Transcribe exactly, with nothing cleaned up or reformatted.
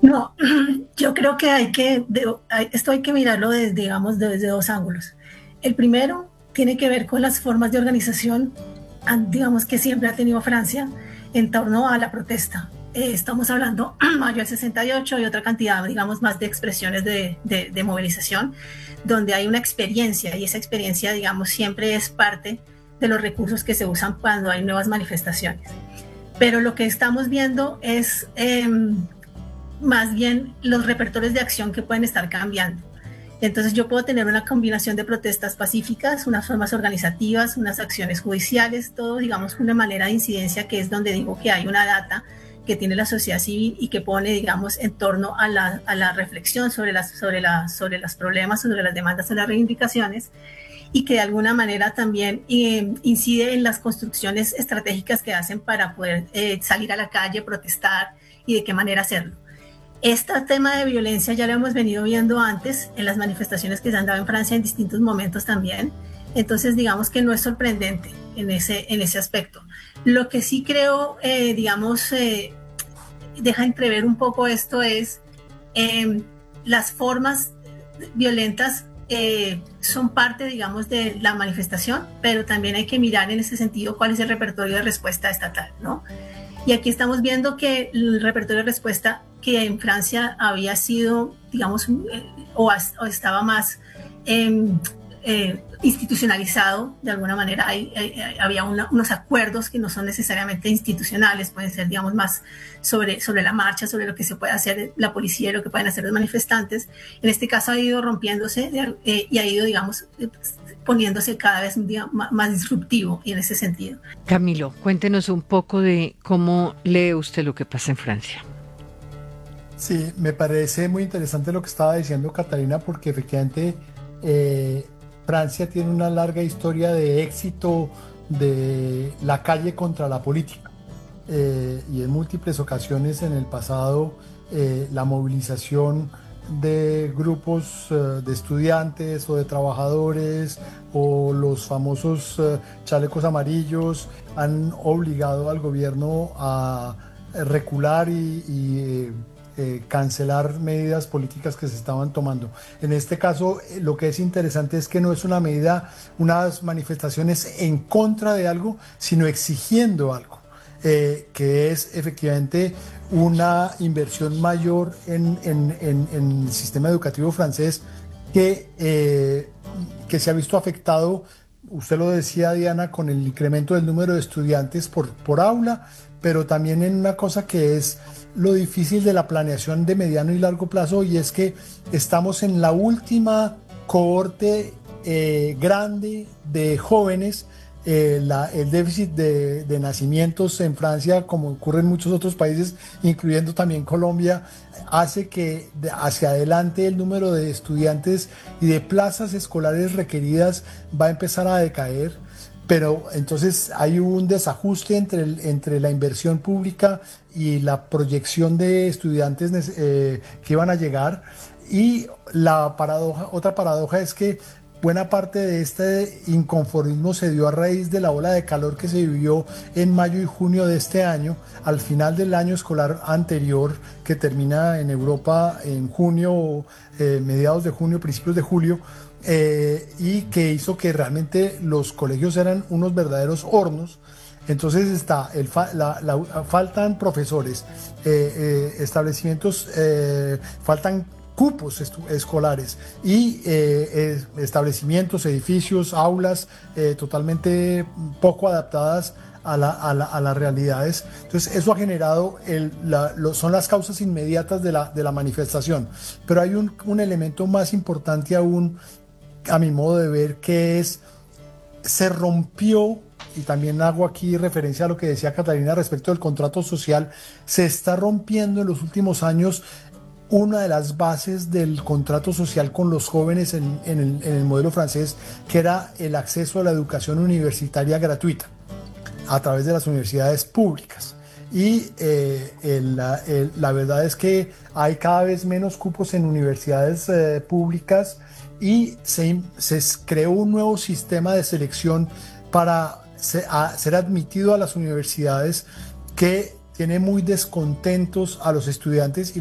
No, yo creo que hay que, de- hay- esto hay que mirarlo desde, digamos, desde dos ángulos. El primero tiene que ver con las formas de organización, an- digamos, que siempre ha tenido Francia en torno a la protesta. Eh, estamos hablando mayo del sesenta y ocho y otra cantidad, digamos, más de expresiones de, de, de movilización, donde hay una experiencia y esa experiencia, digamos, siempre es parte de los recursos que se usan cuando hay nuevas manifestaciones. Pero lo que estamos viendo es eh, más bien los repertorios de acción que pueden estar cambiando. Entonces yo puedo tener una combinación de protestas pacíficas, unas formas organizativas, unas acciones judiciales, todo digamos una manera de incidencia que es donde digo que hay una data que tiene la sociedad civil y que pone digamos en torno a la, a la reflexión sobre las, sobre, la, sobre los problemas, sobre las demandas, sobre las reivindicaciones y que de alguna manera también eh, incide en las construcciones estratégicas que hacen para poder eh, salir a la calle, protestar y de qué manera hacerlo. Este tema de violencia ya lo hemos venido viendo antes en las manifestaciones que se han dado en Francia en distintos momentos también. Entonces, digamos que no es sorprendente en ese, en ese aspecto. Lo que sí creo, eh, digamos, eh, deja entrever un poco esto es eh, las formas violentas eh, son parte, digamos, de la manifestación, pero también hay que mirar en ese sentido cuál es el repertorio de respuesta estatal, ¿no? Y aquí estamos viendo que el repertorio de respuesta que en Francia había sido, digamos, eh, o, o, estaba más eh, eh, institucionalizado, de alguna manera hay, hay, había una, unos acuerdos que no son necesariamente institucionales, pueden ser, digamos, más sobre, sobre la marcha, sobre lo que se puede hacer la policía y lo que pueden hacer los manifestantes. En este caso ha ido rompiéndose eh, y ha ido, digamos, poniéndose cada vez un día más, más disruptivo y en ese sentido. Camilo, cuéntenos un poco de cómo lee usted lo que pasa en Francia. Sí, me parece muy interesante lo que estaba diciendo Catalina, porque efectivamente eh, Francia tiene una larga historia de éxito de la calle contra la política. Eh, y en múltiples ocasiones en el pasado eh, la movilización de grupos eh, de estudiantes o de trabajadores o los famosos eh, chalecos amarillos han obligado al gobierno a recular y, y eh, eh, cancelar medidas políticas que se estaban tomando. En este caso, eh, lo que es interesante es que no es una medida, unas manifestaciones en contra de algo, sino exigiendo algo. Eh, que es efectivamente una inversión mayor en, en, en, en el sistema educativo francés que, eh, que se ha visto afectado, usted lo decía Diana, con el incremento del número de estudiantes por, por aula, pero también en una cosa que es lo difícil de la planeación de mediano y largo plazo, y es que estamos en la última cohorte eh, grande de jóvenes. Eh, la, el déficit de, de nacimientos en Francia, como ocurre en muchos otros países, incluyendo también Colombia, hace que de hacia adelante el número de estudiantes y de plazas escolares requeridas va a empezar a decaer. Pero entonces hay un desajuste entre, el, entre la inversión pública y la proyección de estudiantes eh, que iban a llegar. Y la paradoja, otra paradoja es que buena parte de este inconformismo se dio a raíz de la ola de calor que se vivió en mayo y junio de este año, al final del año escolar anterior, que termina en Europa en junio, eh, mediados de junio, principios de julio, eh, y que hizo que realmente los colegios eran unos verdaderos hornos. Entonces está, el fa la, la, faltan profesores, eh, eh, establecimientos, eh, faltan cupos escolares y eh, eh, establecimientos, edificios, aulas eh, totalmente poco adaptadas a, la, a, la, a, las realidades. Entonces eso ha generado, el, la, lo, son las causas inmediatas de la, de la manifestación. Pero hay un, un elemento más importante aún, a mi modo de ver, que es, se rompió, y también hago aquí referencia a lo que decía Catalina respecto del contrato social, se está rompiendo en los últimos años una de las bases del contrato social con los jóvenes en, en, el, en el modelo francés, que era el acceso a la educación universitaria gratuita a través de las universidades públicas. Y eh, el, el, la verdad es que hay cada vez menos cupos en universidades eh, públicas y se, se creó un nuevo sistema de selección para se, a, ser admitido a las universidades, que tiene muy descontentos a los estudiantes. Y